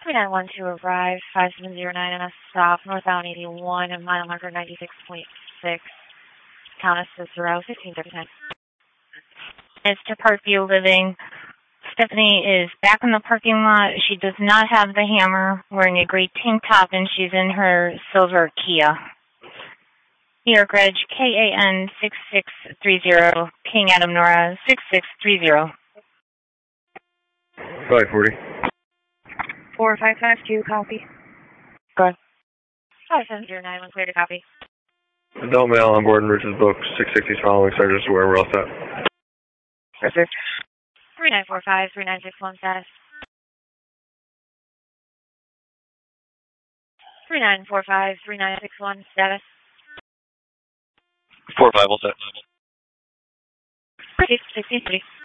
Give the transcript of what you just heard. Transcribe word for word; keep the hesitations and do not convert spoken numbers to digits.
three nine one two arrived, five seven zero nine on a stop, northbound eighty-one, and mile marker ninety-six point six. Countess Cicero, fifteen thirty-nine. It's to Parkview Living. Stephanie is back in the parking lot. She does not have the hammer, wearing a gray tank top, and she's in her silver Kia. New York Reg, K A N six six three zero, King Adam Nora six six three zero. five forty. four five five two, copy. Go ahead. five seven zero nine one, clear to copy. Adult male on board in Rich's book, six sixty following, Sergeant's aware, we're all set. Yes, sir. three nine four five, three nine six one, status. three nine four five, three nine six one, status. four five, all set. sixteen thirty.